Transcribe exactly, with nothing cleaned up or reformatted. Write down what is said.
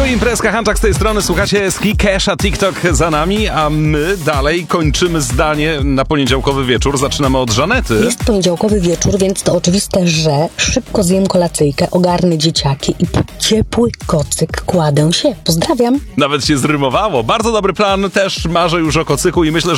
Imprezka, Hanczak z tej strony, słuchacie Ski Kesha, TikTok za nami, a my dalej kończymy zdanie na poniedziałkowy wieczór. Zaczynamy od Żanety. Jest poniedziałkowy wieczór, więc to oczywiste, że szybko zjem kolacyjkę, ogarnę dzieciaki i pod ciepły kocyk kładę się. Pozdrawiam. Nawet się zrymowało. Bardzo dobry plan, też marzę już o kocyku i myślę, że